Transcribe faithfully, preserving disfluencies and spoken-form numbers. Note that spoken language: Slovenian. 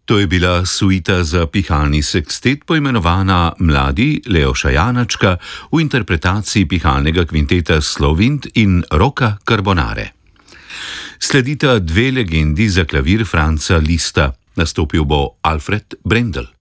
To je bila suita za pihalni sekstet, poimenovana Mladi Leoša Janačka v interpretaciji pihalnega kvinteta Slovint in Rocca Carbonare. Sledita dve legendi za klavir Franza Liszta, nastopil bo Alfred Brendel.